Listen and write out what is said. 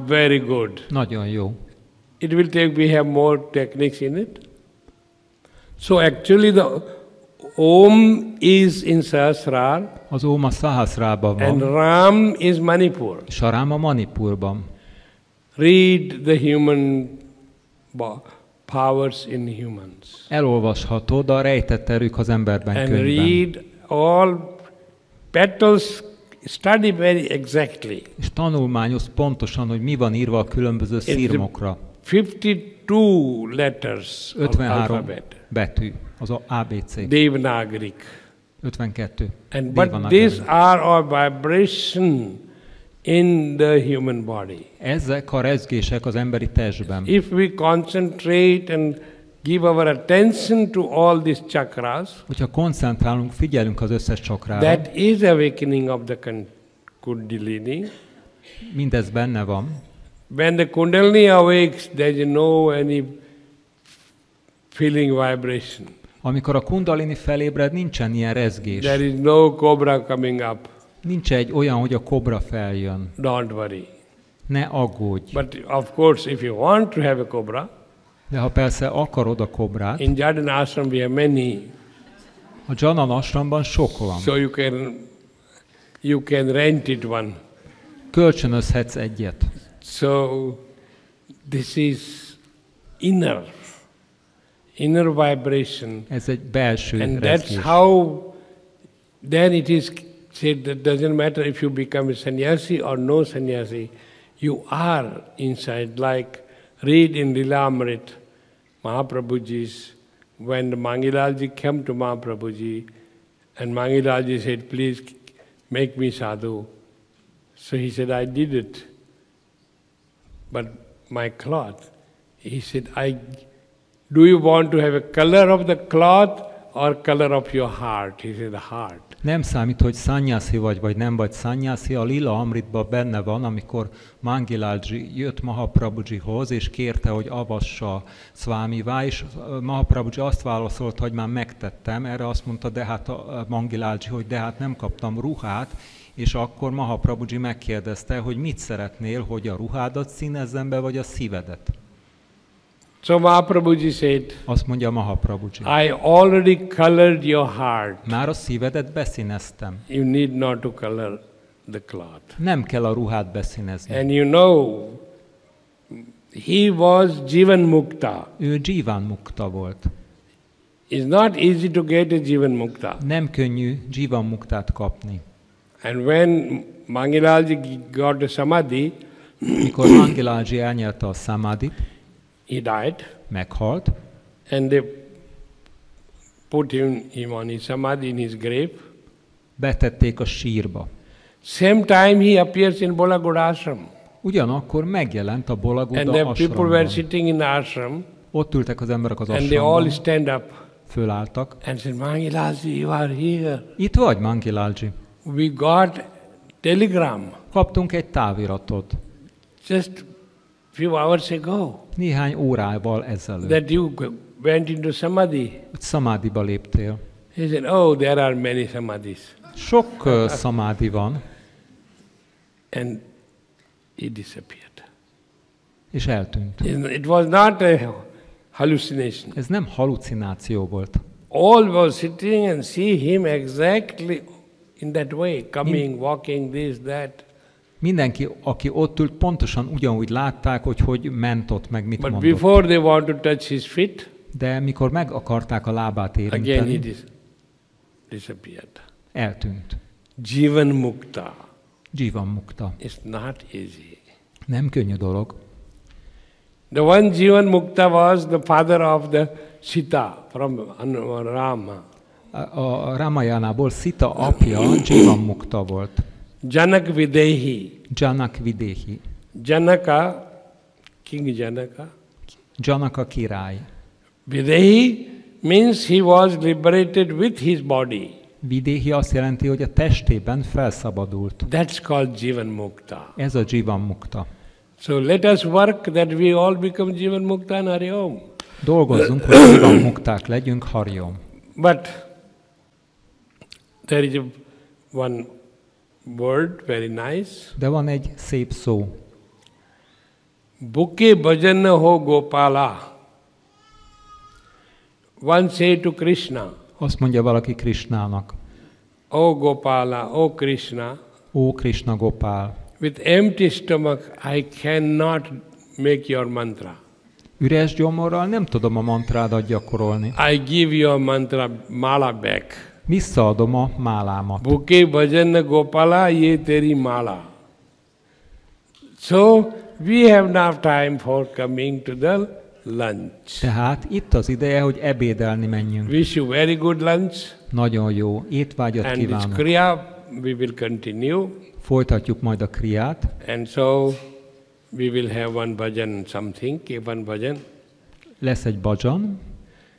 very good. Nagyon jó. It will take, we have more techniques in it. So actually the Om is in Sahasrar. Az Om a Szahaszrában And van, Ram is Manipur. és a Rám a Manipurban. Read the human powers in humans. Elolvashatod a rejtett erők az emberben And könyvben. read all petals, study very exactly. És tanulmányoz pontosan, hogy mi van írva a különböző szirmokra. 52 letters of 53 alphabet. betű, az ABC. Devanagari. 52. And but Devanagari. these are all vibration in the human body. Ezek a rezgések az emberi testben. If we concentrate and give our attention to all these chakras, Hogyha koncentrálunk, figyelünk az összes csakrára, that is awakening of the Kundalini. mindez benne van. When the Kundalini awakes, there is no any feeling vibration. Amikor a kundalini felébred, nincsen ilyen rezgés. There is no cobra coming up. Nincs egy olyan, hogy a kobra feljön. Don't worry. Ne aggódj. But of course, if you want to have a cobra, De ha persze akarod a kobrát, in Jadin Ashram we have many. a Janan Ashramban sok van. So you can rent it one. Kölcsönözhetsz egyet. So this is inner vibration. Ez egy belső And that's rezgés. how then it is said that doesn't matter if you become a sannyasi or no sannyasi, you are inside. Like read in Lilamrit, Mahaprabhuji's, when the Mangilalji came to Mahaprabhuji, and Mangilalji said, please make me sadhu. So he said, I did it. But my cloth, he said, do you want to have a color of the cloth or color of your heart? He said, the heart. Nem számít, hogy szannyászi vagy nem vagy szannyászi, a Lila Amritban benne van, amikor Mangilalji jött Mahaprabhujihoz, és kérte, hogy avassa Swamivá, és Mahaprabhuji azt válaszolta, hogy már megtettem, erre azt mondta, de hát a Mangilalji, hogy de hát nem kaptam ruhát, és akkor Mahaprabhuji megkérdezte, hogy mit szeretnél, hogy a ruhádat színezzen be, vagy a szívedet. So Mahaprabhuji said, Azt mondja Mahaprabhuji. I already colored your heart. Már a szívedet beszíneztem. You need not to color the cloth. Nem kell a ruhát beszínezni. And you know, he was Jivan Mukta. Ő Jivan Mukta volt. It's not easy to get a Jivan Mukta. Nem könnyű Jivan Muktát kapni. And when Mangilalji got a Samadhi, Mikor Mangilalji elnyelte a Samadhit, he died, meghalt, and they put him on his Samadhi in his grave. betették a sírba. Same time he appears in Bolagoda Ashram. Ugyanakkor megjelent a Bolagoda And the people were ashramban. sitting in the ashram, Ott ültek az emberek az and they all ashramban, stand up fölálltak. and said, Mangilalji, you are here. Itt vagy, Mangilalji? We got telegram Kaptunk egy táviratot just few hours ago néhány órával ezelőtt, that you went into Samadhi. hogy szamádiba léptél. He said, oh, there are many Samadhis. Sok szamádi van, And he disappeared. és eltűnt. It was not a hallucination. Ez nem halucináció volt. All was sitting and see him exactly in that way, coming, walking, this, that. Mindenki, aki ott ült, pontosan ugyanúgy látták, hogy ment ott, meg mit But mondott. before they want to touch his feet, De mikor meg akarták a lábát again he érinteni, disappeared. eltűnt. Jivan Mukta. Jivan Mukta. It's not easy. Nem könnyű dolog. The one Jivan Mukta was the father of the Sita from Rama. A Ramajánából Szita apja Jivan Mukta volt. Janak Videhi. Janak Videhi. Janaka, King Janaka. Janaka király. Videhi means he was liberated with his body. Videhi azt jelenti, hogy a testében felszabadult. That's called Jivan Mukta. Ez a Jivan Mukta. So let us work that we all become Jivan Mukta and Hari Om. Dolgozzunk, hogy Jivan Mukták legyünk, Hari Om. But there is one word, very nice. De van egy szép szó. Buke bhajan ho Gopala. One say to Krishna, Azt mondja valaki Krishnának, O Gopala, O Krishna, ó Krishna Gopál, with empty stomach I cannot make your mantra. üres gyomorral nem tudom a mantrádat gyakorolni. I give your mantra mala back. Visszaadom a málámat. Buke bhajan Gopala, ye teri mala. So we have now time for coming to the lunch. Tehát itt az ideje, hogy ebédelni menjünk. Wish you very good lunch. Nagyon jó étvágyat And this kívánok. kriya we will continue. Folytatjuk majd a kriát, And so we will have one bhajan something, one bhajan. lesz egy bhajan,